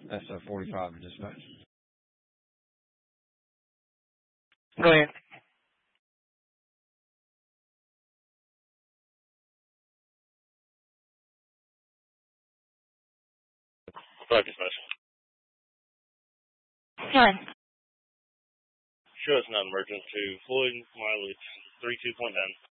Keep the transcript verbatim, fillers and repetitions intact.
S O forty-five dispatch. Go ahead. Five dispatch. Go ahead. Sure, it's not emergent to Floyd, mileage three two point nine.